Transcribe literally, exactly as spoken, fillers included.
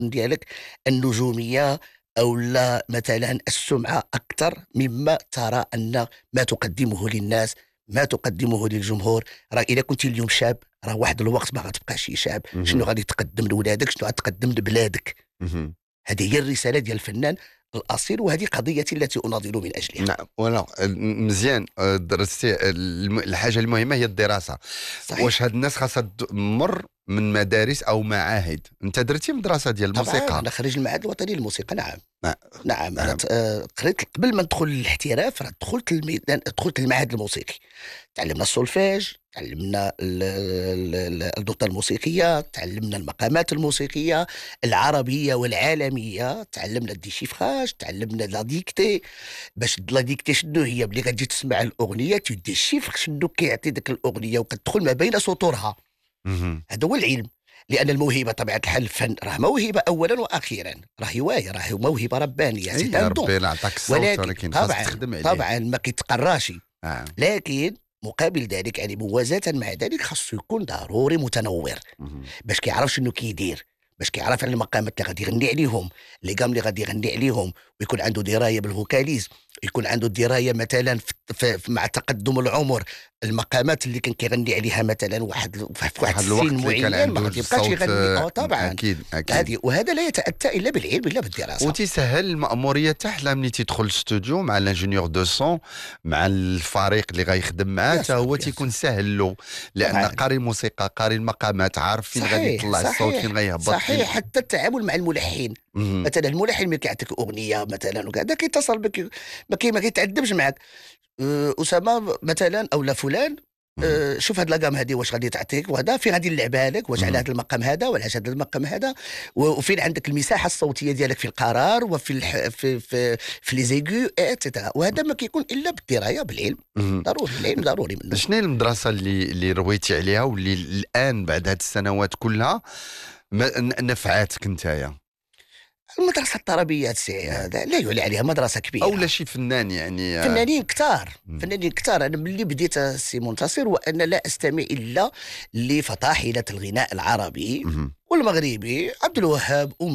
ديالك النجوميه او لا مثلا السمعه اكثر مما ترى ان ما تقدمه للناس، ما تقدمه للجمهور. راه اذا كنت اليوم شاب، راه واحد الوقت ما غتبقاش شاب. شنو غادي تقدم لولادك؟ شنو غتقدم لبلادك؟ مهم. هذه هي الرساله ديال الفنان الاصيل، وهذه قضيتي التي اناضل من اجلها. نعم ولا مزيان. آه، درستي الم- الحاجه المهمه هي الدراسه. صحيح. واش هاد الناس خاصها تمر من مدارس او معاهد؟ انت درتي مدرسه ديال طبعا الموسيقى. انا خريج المعهد الوطني للموسيقى. نعم. نعم. نعم انا نعم. ت- آه، قريت قبل ما ندخل للاحتراف. راه دخلت الميدان، دخلت المعهد الموسيقي. تعلمنا السولفيج، تعلمنا ال- ال- ال- النوتة الموسيقية، تعلمنا المقامات الموسيقية العربية والعالمية، تعلمنا الديشيفراج، تعلمنا لا ديكتي. باش لا ديكتي شنو هي؟ ملي غتجي تسمع الأغنية تدي الشيفر شنو كيعطي ديك الأغنية وكتدخل ما بين سطورها. مهم. هذا هو العلم. لأن الموهبة طبيعة الحال، الفن راه موهبة أولا وأخيرا، راه هواية، راه موهبة ربانية، سي اي يا ان دون. ربي لا عطاك الصوت، ولكن ولكن خاصك طبعا تخدم عليه. طبعا ما كيتقراش. آه. لكن مقابل ذلك، يعني موازاة مع ذلك، خاصو يكون ضروري متنور مهم. باش كيعرف شنو كيدير، باش كيعرف على المقامات اللي غادي يغني عليهم، اللي قام اللي غادي يغني عليهم، ويكون عنده درايه بالفوكاليز، يكون عنده درايه مثلا في في في- مع تقدم العمر، المقامات اللي كان كيغني عليها مثلا واحد في واحد واحد الوقت السن اللي كان معين ما عنده غادي يبقاش الصوت. يغني. اه آه، طبعا. اكيد اكيد. هذه وهذا لا يتاتى الا بالعلم الا بالدراسه. وتسهل المأمورية تاعها ملي تيدخل الاستوديو مع الانجينيور دو سون، مع الفريق اللي غيخدم معاه، يا حتى هو صاحبي، يا تيكون صاحبي. سهل له، لان طبعا. قاري الموسيقى قاري المقامات عارف فين غادي صحيح يطلع الصوت، فين صحيح غيهبط، فين. صحيح. حتى التعامل مع الملحن، مهم. مثلا الملحن ملي كيعطيك اغنيه مثلا وكذا كيتصل بك، ما كي ما كيتعذبش معك. أه، اسامه مثلا او لا فلان، مهم. أه، شوف هاد لاقام هذه واش غادي تعطيك، وهذا فين غادي نلعبها لك، واش على مهم. هذا المقام هذا ولا على هذا المقام هذا، و- وفين عندك المساحه الصوتيه ديالك في القرار وفي الح... في في في لي زيغو اتسيتيرا. وهذا ما كيكون الا بالدرايه بالعلم. مهم. ضروري العلم ضروري منه. شنو هي المدرسة اللي اللي رويتي عليها واللي الآن بعد هاد السنوات كلها ما ن- نفعاتك نتايا؟ المدرسه الطربيه سي هذا لا يعلى عليها، مدرسه كبيره. او لا شي فنان يعني. آه، فنانين كتار، مم. فنانين كتار. انا ملي بديت سي منتصر وانا لا استمع الا لفطاحله الغناء العربي مهم. والمغربي، عبد الوهاب،